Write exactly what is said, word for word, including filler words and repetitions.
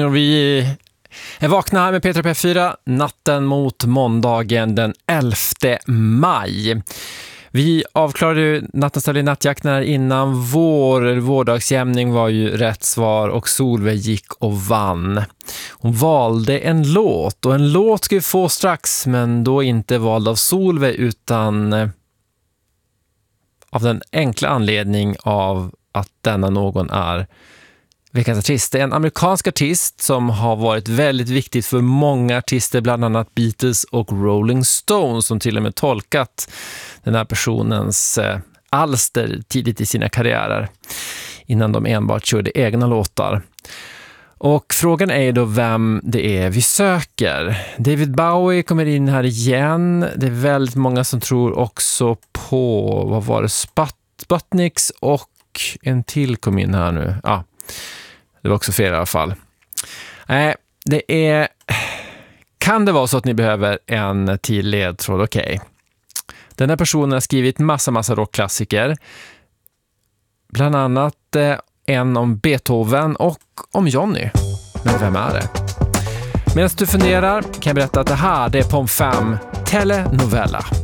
morgon och vi är vakna här med Petra P fyra natten mot måndagen den elfte maj. Vi avklarade ju nattens tävling nattjakt när innan vår vårdagsjämning var ju rätt svar och Solveig gick och vann. Hon valde en låt och en låt ska vi få strax, men då inte vald av Solveig utan av den enkla anledning av att denna någon är veckans artist. Det är en amerikansk artist som har varit väldigt viktigt för många artister, bland annat Beatles och Rolling Stones, som till och med tolkat den här personens eh, alster tidigt i sina karriärer innan de enbart körde egna låtar. Och frågan är då vem det är vi söker. David Bowie kommer in här igen. Det är väldigt många som tror också på, vad var det, Sputniks, och en till kom in här nu. Ja, det var också fel i alla fall. Nej, det är... Kan det vara så att ni behöver en till ledtråd? Okej. Okay. Den här personen har skrivit massa, massa rockklassiker. Bland annat eh, en om Beethoven och om Johnny. Men vem är det? Medan du funderar kan jag berätta att det här det är Pom fem Telenovela.